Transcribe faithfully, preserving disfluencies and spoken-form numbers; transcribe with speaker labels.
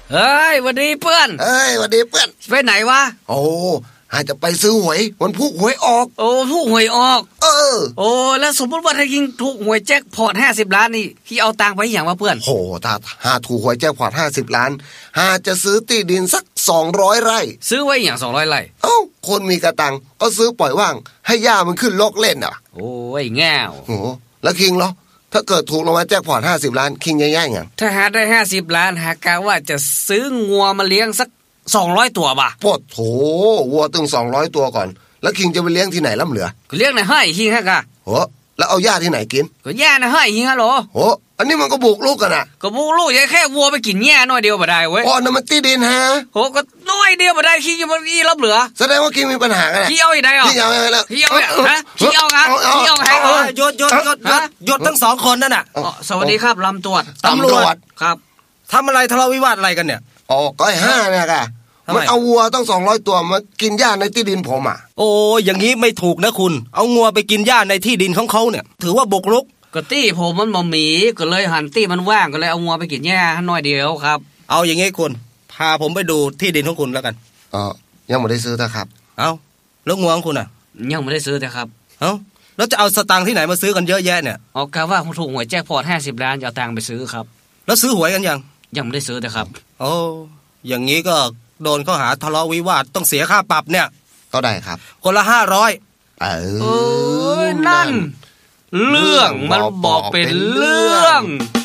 Speaker 1: เฮ้ยวันนี้เพื่อน
Speaker 2: เฮ้ยวันนี้เพื่อน
Speaker 1: ไปไหนวะ
Speaker 2: โอ้อาจจะไปซื้อหวยวันพุธหวยออก
Speaker 1: โอ้ถูกหวยออก
Speaker 2: เออ
Speaker 1: โอ้แล้วสมมติว่าถ้ายิงถูกหวยแจ็คพอตห้าสิบล้านนี่พี่เอาตังค์ไปอย่างว่าเพื่อน
Speaker 2: โหถ้าหาถูกหวยแจ็คพอตห้าสิบล้านหาจะซื้อที่ดินสักสองร้อยไร่
Speaker 1: ซื้อไว้อย่างสองร้อยไร่
Speaker 2: เอ้าคนมีกระตังก็ซื้อปล่อยว่างให้หญ้ามันขึ้นโลกเล่นอ่ะ
Speaker 1: โอ้ยแง่ว
Speaker 2: โหแล้วคิงเหรอถ้าเกิดถูกรางวัลแจ็คพอตห้าสิบล้านคิงจะแย่งอย่าง
Speaker 1: ถ้าหาได้ห้าสิบล้านหากะว่าจะซื้องัวมาเลี้ยงสักสองร้อยตัวป่ะ
Speaker 2: โพดโถวัวตึงสองร้อยตัวก่อนแล้วคิงจะไปเลี้ยงที่ไหนล่ำเหลือ
Speaker 1: ก็เลี้ยงในให้คิงฮะกะ
Speaker 2: โหแล้วเอาหญ้าที่ไหนกิน
Speaker 1: ก็หญ้าในให้คิงฮะโหร
Speaker 2: โหอันนี้มันก็บุกลูกกันน่ะ
Speaker 1: ก็บุกลูกยังแค่วัวไปกินหญ้าน้อยเดียวบ่ได้เว้ย
Speaker 2: อ๋อนั่นมันที่ดินฮะ
Speaker 1: โหก็น้อยเดียวบ่ได้คิงจะมาอีรับเหลือ
Speaker 2: แสดงว่าคิงมีปัญหากันน่ะ
Speaker 1: คิงเอาอีได้หรอ
Speaker 2: คิงเอาไงล่ะ
Speaker 1: คิงเอาฮะคิงเอาฮะคิงเอาไงเออ
Speaker 3: หยุดหยุดหยุดหยุดหยุดทั้งสองคนนั่นน่ะ
Speaker 1: สวัสดีครับลำตรวจ
Speaker 2: ตำรวจ
Speaker 1: ครับ
Speaker 3: ทำอะไรทะเลาะวิวาทอะไรกันเนี่ย
Speaker 2: อ๋อก็ไอ้ห้าเนี่ยค่ะมันเอาวัวต้องสองร้อยตัวมากินหญ้าในที่ดินผมอ่ะ
Speaker 3: โอ้อย่างนี้ไม่ถูกนะคุณเอางัวไปกินหญ้าในที่ดินของเขาเนี่ยถือว่าบุกรุก
Speaker 1: ก็ตี้ผมมันบ่มีก็เลยหันตี้มันว่างก็เลยเอางัวไปกินหญ้าน้อยเดียวครับ
Speaker 3: เอาอย่างงี้คุณพาผมไปดูที่ดินของคุณแล้วกัน
Speaker 2: อ๋อยังไม่ได้ซื้อแต่ครับ
Speaker 3: เอาแล้วงัวของคุณอ่ะ
Speaker 1: ยังไม่ได้ซื้อแต่ครับ
Speaker 3: เอ้าแล้วจะเอาสตางค์ที่ไหนมาซื้อกันเยอะแยะเนี่ย
Speaker 1: เอากะว่าผมถูกหวยแจ็คพอตห้าสิบล้านจะเอาตังค์ไปซื้อครับ
Speaker 3: แล้วซื้อหวยกันยัง
Speaker 1: ยังไม่ได้ซื้อแต่ครับ
Speaker 3: โอ้อย่างงี้ก็โดนข้อหาทะเลาะวิวาทต้องเสียค่าปรับเนี่ย
Speaker 2: ก็ได้ครับ
Speaker 3: คนละห้าร้อย
Speaker 2: เอ
Speaker 1: อนั่นเรื่องมันบอกเป็นเรื่อง